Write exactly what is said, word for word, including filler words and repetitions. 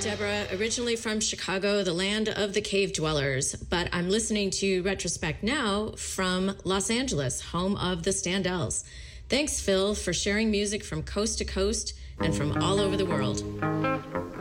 Deborah, originally from Chicago, the land of the cave dwellers, but I'm listening to Retrospect now from Los Angeles, home of the Standells. Thanks, Phil, for sharing music from coast to coast and from all over the world.